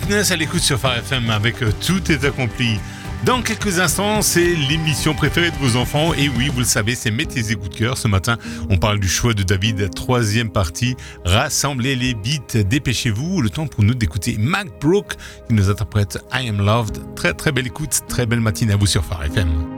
Weakness à l'écoute sur Phare FM avec Tout est accompli. Dans quelques instants, c'est l'émission préférée de vos enfants. Et oui, vous le savez, c'est Mettez tes coups de cœur. Ce matin, on parle du choix de David, troisième partie. Rassemblez les beats, dépêchez-vous. Le temps pour nous d'écouter Mac Brook qui nous interprète I Am Loved. Très très belle écoute, très belle matinée à vous sur Phare FM.